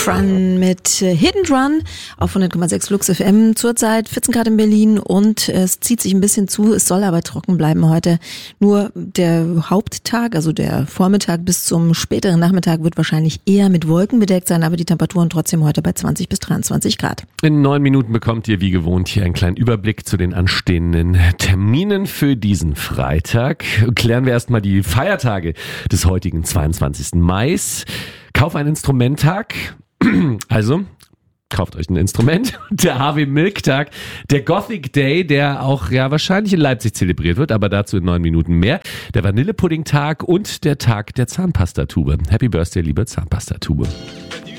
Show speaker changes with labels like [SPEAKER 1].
[SPEAKER 1] Run mit Hidden Run auf 100,6 Flux FM. Zurzeit 14 Grad in Berlin und es zieht sich ein bisschen zu. Es soll aber trocken bleiben heute. Nur der Haupttag, also der Vormittag bis zum späteren Nachmittag wird wahrscheinlich eher mit Wolken bedeckt sein, aber die Temperaturen trotzdem heute bei 20 bis 23 Grad.
[SPEAKER 2] In 9 Minuten bekommt ihr wie gewohnt hier einen kleinen Überblick zu den anstehenden Terminen für diesen Freitag. Klären wir erstmal die Feiertage des heutigen 22. Mai. Kauf ein Instrumenttag. Also, kauft euch ein Instrument. Der Harvey Milk Tag, der Gothic Day, der auch wahrscheinlich in Leipzig zelebriert wird, aber dazu in 9 Minuten mehr. Der Vanillepudding Tag und der Tag der Zahnpastatube. Happy Birthday, liebe Zahnpastatube.